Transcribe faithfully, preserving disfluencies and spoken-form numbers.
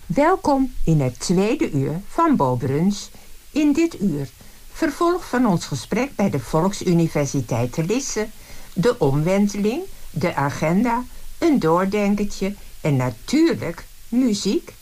Welkom in het tweede uur van Bo-Bruns. In dit uur vervolg van ons gesprek bij de Volksuniversiteit te Lisse, de omwenteling, de agenda, een doordenkertje en natuurlijk muziek.